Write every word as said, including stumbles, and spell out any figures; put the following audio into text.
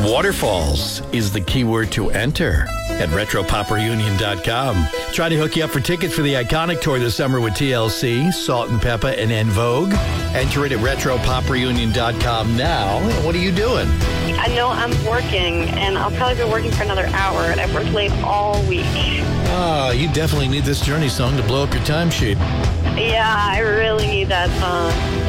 Waterfalls is the keyword to enter at retro pop reunion dot com. Trying to hook you up for tickets for the iconic tour this summer with T L C, Salt and Pepper, and En Vogue. Enter it at retro pop reunion dot com now. What are you doing? I know I'm working, and I'll probably be working for another hour, and I've worked late all week. Oh, you definitely need this Journey song to blow up your timesheet. Yeah, I really need that song.